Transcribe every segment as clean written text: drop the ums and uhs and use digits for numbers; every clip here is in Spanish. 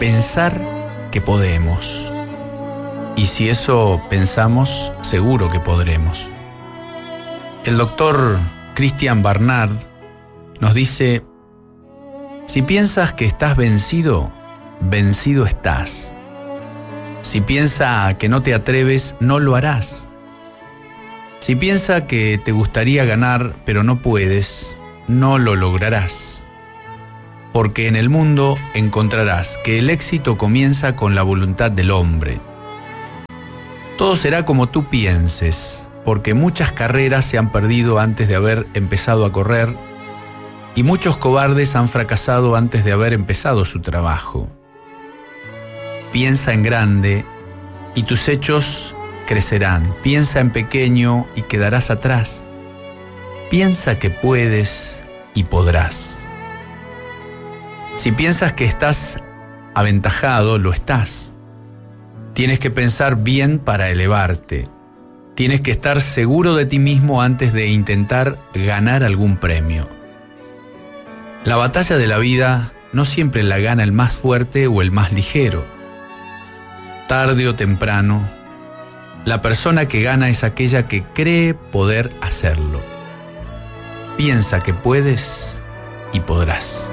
pensar que podemos. Y si eso pensamos, seguro que podremos. El doctor Christian Barnard nos dice: si piensas que estás vencido, vencido estás. Si piensas que no te atreves, no lo harás. Si piensas que te gustaría ganar, pero no puedes, no lo lograrás. Porque en el mundo encontrarás que el éxito comienza con la voluntad del hombre. Todo será como tú pienses, porque muchas carreras se han perdido antes de haber empezado a correr y muchos cobardes han fracasado antes de haber empezado su trabajo. Piensa en grande y tus hechos crecerán. Piensa en pequeño y quedarás atrás. Piensa que puedes y podrás. Si piensas que estás aventajado, lo estás. Tienes que pensar bien para elevarte. Tienes que estar seguro de ti mismo antes de intentar ganar algún premio. La batalla de la vida no siempre la gana el más fuerte o el más ligero. Tarde o temprano, la persona que gana es aquella que cree poder hacerlo. Piensa que puedes y podrás.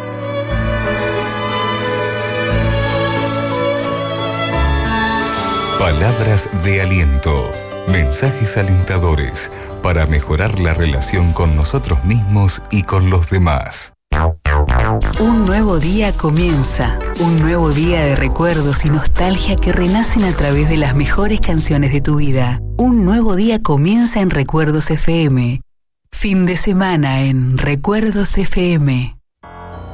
Palabras de aliento, mensajes alentadores para mejorar la relación con nosotros mismos y con los demás. Un nuevo día comienza, un nuevo día de recuerdos y nostalgia que renacen a través de las mejores canciones de tu vida. Un nuevo día comienza en Recuerdos FM. Fin de semana en Recuerdos FM.